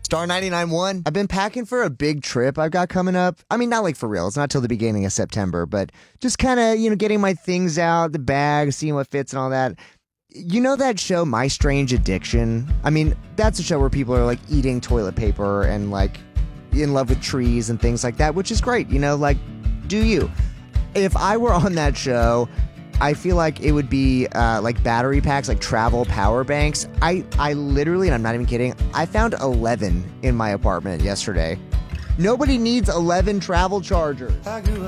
Star 99.1. I've been packing for a big trip I've got coming up. I mean, not like for real. It's not till the beginning of September, but just kind of, getting my things out, the bag, seeing what fits and all that. You know that show, My Strange Addiction? I mean, that's a show where people are like eating toilet paper and like in love with trees and things like that, which is great. Do you? If I were on that show, I feel like it would be like battery packs, like travel power banks. I literally, and I'm not even kidding, I found 11 in my apartment yesterday. Nobody needs 11 travel chargers.